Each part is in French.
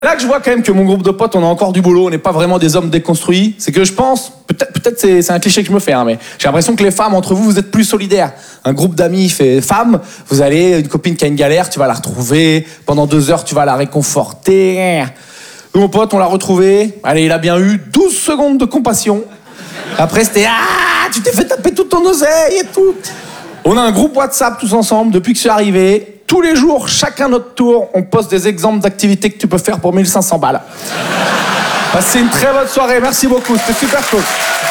Là que je vois quand même que mon groupe de potes, on a encore du boulot, on n'est pas vraiment des hommes déconstruits, c'est que je pense, peut-être c'est un cliché que je me fais, hein, mais j'ai l'impression que les femmes, entre vous, vous êtes plus solidaires. Un groupe d'amis fait femmes, vous allez, une copine qui a une galère, tu vas la retrouver, pendant 2 heures, tu vas la réconforter. Nous, mon pote, on l'a retrouvé, allez, il a bien eu 12 secondes de compassion. Après, c'était « Ah, tu t'es fait taper toute ton oseille et tout !» On a un groupe WhatsApp tous ensemble, depuis que je suis arrivé. Tous les jours, chacun notre tour, on poste des exemples d'activités que tu peux faire pour 1500 balles. Passez une très bonne soirée, merci beaucoup, c'était super cool.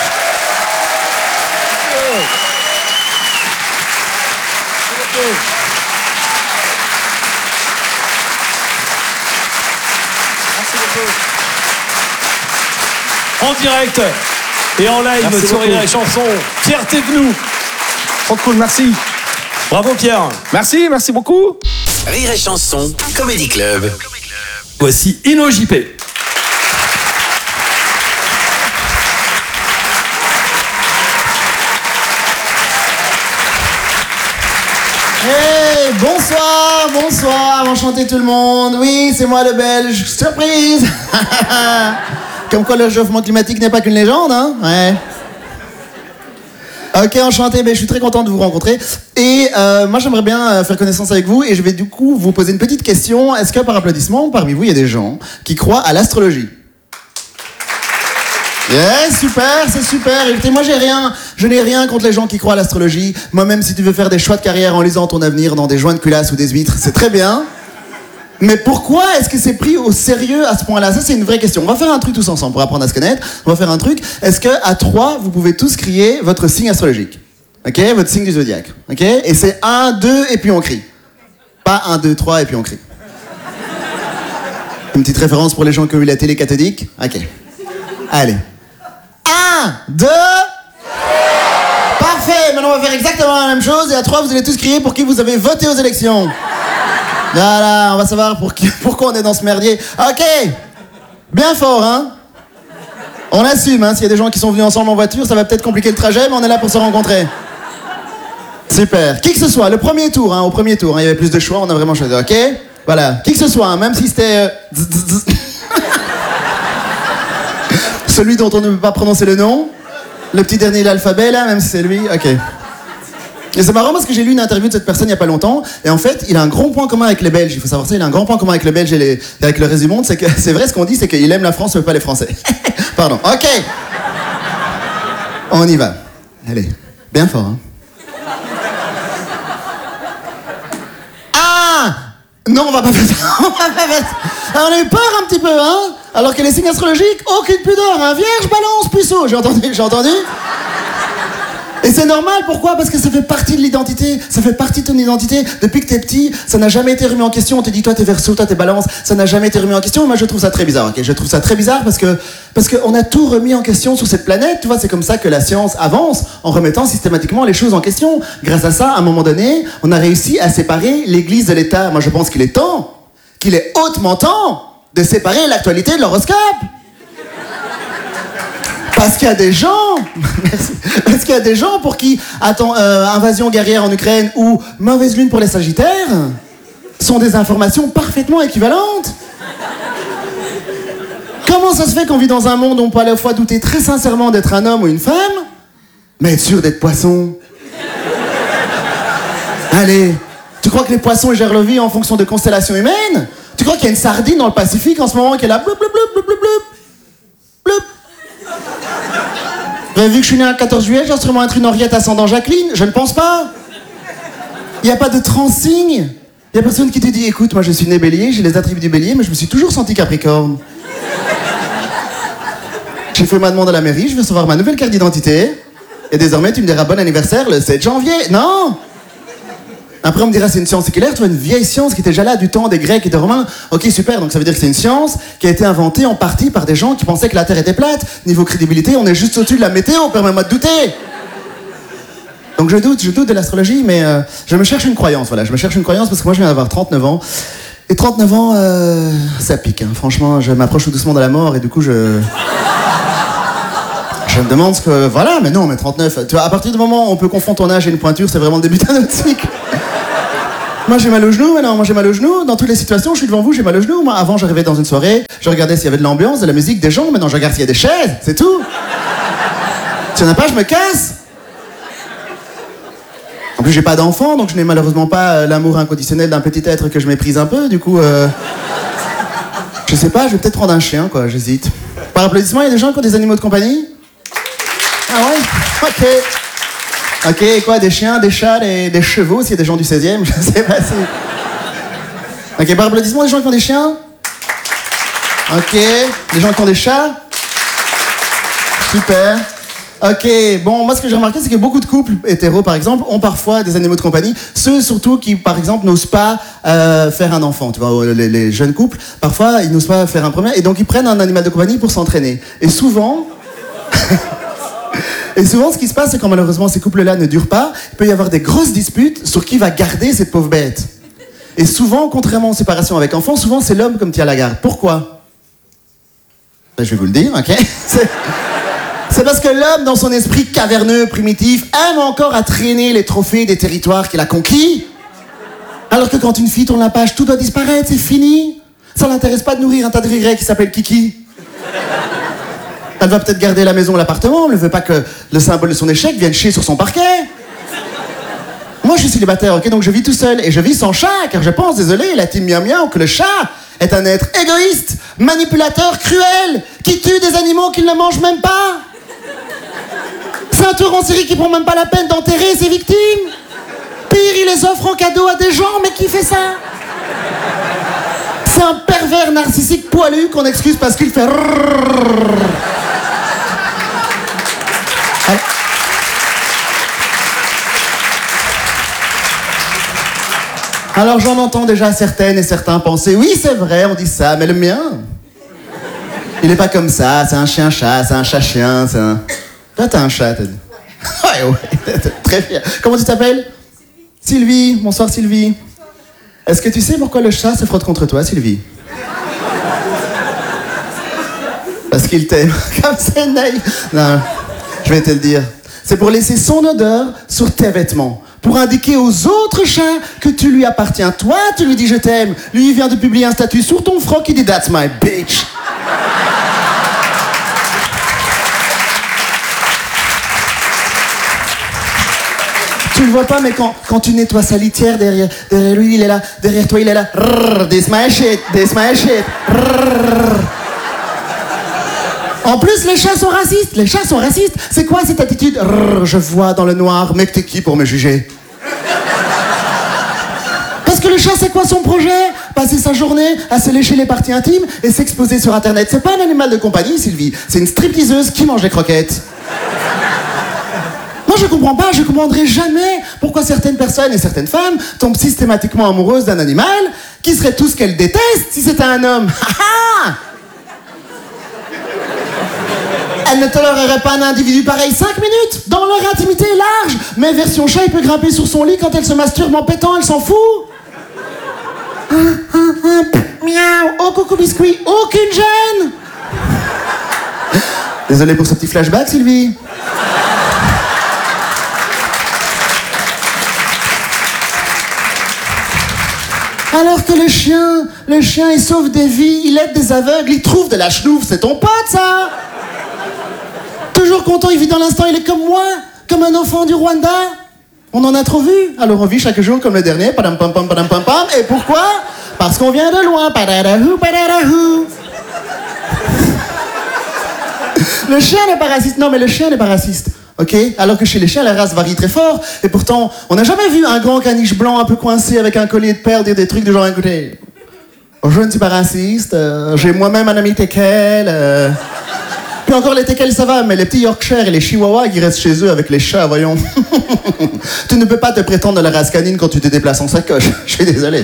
Merci beaucoup. En direct et en live Merci sur beaucoup. Rire et Chanson. Pierre Thévenoud. Trop cool, merci. Bravo Pierre. Merci beaucoup. Rire et Chanson, Comedy Club. Voici Ino JP. Hey, bonsoir, enchanté tout le monde. Oui, c'est moi le Belge, surprise. Comme quoi le réchauffement climatique n'est pas qu'une légende, hein. Ouais. Ok, enchanté, je suis très content de vous rencontrer. Et moi j'aimerais bien faire connaissance avec vous et je vais du coup vous poser une petite question. Est-ce que par applaudissement, parmi vous, il y a des gens qui croient à l'astrologie ? Yeah, super, c'est super. Écoutez, moi je n'ai rien contre les gens qui croient à l'astrologie. Moi-même, si tu veux faire des choix de carrière en lisant ton avenir dans des joints de culasse ou des huîtres, c'est très bien. Mais pourquoi est-ce que c'est pris au sérieux à ce point-là ? Ça, c'est une vraie question. On va faire un truc tous ensemble pour apprendre à se connaître. On va faire un truc. Est-ce que à 3, vous pouvez tous crier votre signe astrologique ? Ok ? Votre signe du zodiaque. Ok ? Et c'est 1, 2 et puis on crie. Pas 1, 2, 3 et puis on crie. Une petite référence pour les gens qui ont eu la télé cathodique ? Ok. Allez. 1, 2... Parfait, maintenant on va faire exactement la même chose et à 3 vous allez tous crier pour qui vous avez voté aux élections. Voilà, on va savoir pourquoi on est dans ce merdier. Ok, bien fort, hein. On assume, hein, s'il y a des gens qui sont venus ensemble en voiture, ça va peut-être compliquer le trajet, mais on est là pour se rencontrer. Super, qui que ce soit, le premier tour, hein, au premier tour, hein, il y avait plus de choix, on a vraiment choisi, ok. Voilà, qui que ce soit, hein, même si c'était... celui dont on ne peut pas prononcer le nom, le petit dernier de l'alphabet là, même si c'est lui, ok. Et c'est marrant parce que j'ai lu une interview de cette personne il n'y a pas longtemps, et en fait, il a un grand point commun avec les Belges, il faut savoir ça, il a un grand point commun avec les Belges et avec le reste du monde, c'est que c'est vrai ce qu'on dit, c'est qu'il aime la France mais pas les Français. Pardon, ok. On y va. Allez, bien fort, hein. Ah! Non, on va pas faire ça, on va pas faire ça. On a eu peur un petit peu, hein. Alors que les signes astrologiques, aucune pudeur, hein. Vierge, balance, puceau, j'ai entendu. Et c'est normal, pourquoi ? Parce que ça fait partie de l'identité, ça fait partie de ton identité. Depuis que t'es petit, ça n'a jamais été remis en question. On te dit, toi t'es Verseau, toi t'es Balance, ça n'a jamais été remis en question. Et moi je trouve ça très bizarre, ok ? Je trouve ça très bizarre parce que on a tout remis en question sur cette planète. Tu vois, c'est comme ça que la science avance, en remettant systématiquement les choses en question. Grâce à ça, à un moment donné, on a réussi à séparer l'Église de l'État. Moi je pense qu'il est temps, qu'il est hautement temps de séparer l'actualité de l'horoscope. Parce qu'il y a des gens, parce qu'il y a des gens pour qui, invasion guerrière en Ukraine ou mauvaise lune pour les Sagittaires sont des informations parfaitement équivalentes. Comment ça se fait qu'on vit dans un monde où on peut à la fois douter très sincèrement d'être un homme ou une femme, mais être sûr d'être poisson ? Allez, tu crois que les poissons gèrent leur vie en fonction de constellations humaines ? Tu crois qu'il y a une sardine dans le Pacifique en ce moment qui est là, bloup, bloup, bloup, bloup, bloup, bloup, bloup. Vous avez vu que je suis né le 14 juillet, j'ai sûrement être une Henriette ascendant Jacqueline ? Je ne pense pas. Il n'y a pas de transsigne. Il n'y a personne qui te dit, écoute, moi je suis né bélier, j'ai les attributs du bélier, mais je me suis toujours senti capricorne. J'ai fait ma demande à la mairie, je vais recevoir ma nouvelle carte d'identité, et désormais tu me diras bon anniversaire le 7 janvier. Non ! Après, on me dira c'est une science séculaire, tu vois, une vieille science qui était déjà là du temps des Grecs et des Romains. Ok, super, donc ça veut dire que c'est une science qui a été inventée en partie par des gens qui pensaient que la Terre était plate. Niveau crédibilité, on est juste au-dessus de la météo, permets-moi de douter. Donc je doute de l'astrologie, mais je me cherche une croyance, voilà. Je me cherche une croyance parce que moi je viens d'avoir 39 ans. Et 39 ans, ça pique, hein. Franchement, je m'approche tout doucement de la mort et du coup je me demande ce que... Voilà, mais non, mais 39... Tu vois, à partir du moment où on peut confondre ton âge et une pointure, c'est vraiment le début d'un autre cycle. Moi j'ai mal au genou, maintenant moi j'ai mal au genou. Dans toutes les situations, je suis devant vous, j'ai mal au genou. Moi avant j'arrivais dans une soirée, je regardais s'il y avait de l'ambiance, de la musique, des gens. Maintenant je regarde s'il y a des chaises, c'est tout. S'il n'y en a pas, je me casse. En plus j'ai pas d'enfant, donc je n'ai malheureusement pas l'amour inconditionnel d'un petit être que je méprise un peu. Du coup, je sais pas, je vais peut-être prendre un chien quoi, j'hésite. Par applaudissement, il y a des gens qui ont des animaux de compagnie? Ah ouais? Ok. Ok, quoi, des chiens, des chats, des chevaux, s'il y a des gens du 16e, je sais pas si... Ok, par applaudissement, des gens qui ont des chiens? Ok, des gens qui ont des chats? Super. Ok, bon, moi ce que j'ai remarqué, c'est que beaucoup de couples hétéros, par exemple, ont parfois des animaux de compagnie. Ceux surtout qui, par exemple, n'osent pas faire un enfant. Tu vois, les jeunes couples, parfois, ils n'osent pas faire un premier, et donc ils prennent un animal de compagnie pour s'entraîner. Et souvent... Et souvent, ce qui se passe, c'est quand malheureusement ces couples-là ne durent pas, il peut y avoir des grosses disputes sur qui va garder cette pauvre bête. Et souvent, contrairement aux séparations avec enfants, souvent c'est l'homme comme tient la garde. Pourquoi? Ben, je vais vous le dire, ok? C'est parce que l'homme, dans son esprit caverneux, primitif, aime encore à traîner les trophées des territoires qu'il a conquis. Alors que quand une fille tourne la page, tout doit disparaître, c'est fini. Ça l'intéresse pas de nourrir un tas de rigrets qui s'appelle Kiki. Elle va peut-être garder la maison ou l'appartement, elle ne veut pas que le symbole de son échec vienne chier sur son parquet. Moi, je suis célibataire, ok, donc je vis tout seul. Et je vis sans chat, car je pense, désolé, la team miam miam, que le chat est un être égoïste, manipulateur, cruel, qui tue des animaux qu'il ne mange même pas. C'est un tueur en série qui prend même pas la peine d'enterrer ses victimes. Pire, il les offre en cadeau à des gens, mais qui fait ça? C'est un pervers narcissique poilu qu'on excuse parce qu'il fait... Alors j'en entends déjà certaines et certains penser, oui c'est vrai, on dit ça, mais le mien, il est pas comme ça, c'est un chien-chat, c'est un chat-chien, c'est un... Toi t'as un chat, t'as dit. Ouais, très fier. Comment tu t'appelles? Sylvie, bonsoir Sylvie. Est-ce que tu sais pourquoi le chat se frotte contre toi, Sylvie? Parce qu'il t'aime. Comme c'est naïf. Non, je vais te le dire. C'est pour laisser son odeur sur tes vêtements. Pour indiquer aux autres chats que tu lui appartiens. Toi, tu lui dis je t'aime. Lui, il vient de publier un statut sur ton froc, il dit that's my bitch. Tu le vois pas, mais quand tu nettoies sa litière, derrière lui, il est là. Derrière toi, il est là. This my shit, this my shit. En plus, les chats sont racistes. Les chats sont racistes. C'est quoi cette attitude? Je vois dans le noir, mais t'es qui pour me juger? Parce que le chat, c'est quoi son projet? Passer sa journée à se lécher les parties intimes et s'exposer sur Internet. C'est pas un animal de compagnie, Sylvie. C'est une stripteaseuse qui mange des croquettes. Moi, je comprends pas, je comprendrai jamais pourquoi certaines personnes et certaines femmes tombent systématiquement amoureuses d'un animal qui serait tout ce qu'elles détestent si c'était un homme. Elle ne tolérerait pas un individu pareil 5 minutes. Dans leur intimité large. Mais version chat, il peut grimper sur son lit quand elle se masturbe en pétant, elle s'en fout. Miaou. Oh, coucou biscuit. Aucune gêne. Désolé pour ce petit flashback, Sylvie. Alors que le chien, il sauve des vies, il aide des aveugles, il trouve de la chenouf, c'est ton pote, ça. Toujours content, il vit dans l'instant, il est comme moi, comme un enfant du Rwanda. On en a trop vu, alors on vit chaque jour comme le dernier, padam pam pam padam pam pam. Et pourquoi? Parce qu'on vient de loin, padarahou padarahou. Le chien n'est pas raciste, non mais le chien n'est pas raciste. Ok? Alors que chez les chiens, la race varie très fort. Et pourtant, on n'a jamais vu un grand caniche blanc un peu coincé avec un collier de perles dire des trucs de genre, écoutez, je ne suis pas raciste, j'ai moi-même un ami teckel. Puis encore les teckels, ça va, mais les petits Yorkshire et les Chihuahuas qui restent chez eux avec les chats, voyons. Tu ne peux pas te prétendre de la race canine quand tu te déplaces en sacoche. Je suis désolé.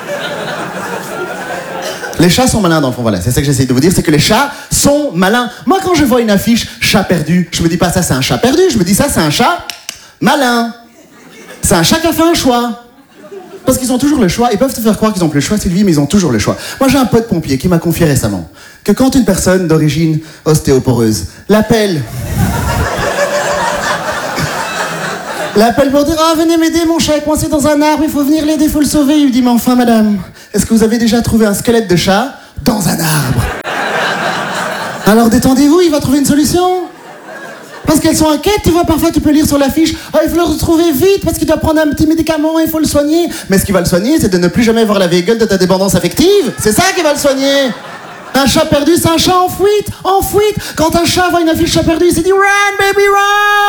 Les chats sont malins dans le fond, voilà, c'est ça que j'essaie de vous dire, c'est que les chats sont malins. Moi, quand je vois une affiche chat perdu, je me dis pas ça c'est un chat perdu, je me dis ça c'est un chat malin. C'est un chat qui a fait un choix. Parce qu'ils ont toujours le choix, ils peuvent te faire croire qu'ils ont plus le choix, Sylvie, mais ils ont toujours le choix. Moi, j'ai un pote pompier qui m'a confié récemment que quand une personne d'origine ostéoporeuse l'appelle L'appel pour dire « Ah, venez m'aider, mon chat est coincé dans un arbre, il faut venir l'aider, il faut le sauver. » Il lui dit « Mais enfin, madame, est-ce que vous avez déjà trouvé un squelette de chat dans un arbre ?» Alors détendez-vous, il va trouver une solution. Parce qu'elles sont inquiètes, tu vois, parfois tu peux lire sur l'affiche « Ah, il faut le retrouver vite parce qu'il doit prendre un petit médicament, il faut le soigner. » Mais ce qui va le soigner, c'est de ne plus jamais voir la vieille gueule de ta dépendance affective. C'est ça qui va le soigner. Un chat perdu, c'est un chat en fuite, en fuite. Quand un chat voit une affiche chat perdu, il s'est dit « Run, baby, run !»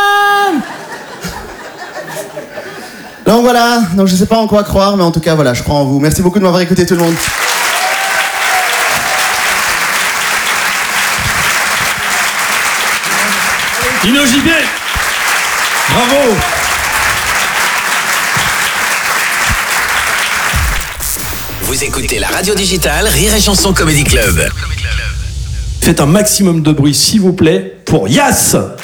Donc voilà, donc je sais pas en quoi croire, mais en tout cas voilà, je crois en vous. Merci beaucoup de m'avoir écouté tout le monde. Inojibé. Bravo. Vous écoutez la radio digitale Rire et Chanson Comedy Club. Faites un maximum de bruit, s'il vous plaît, pour Yass.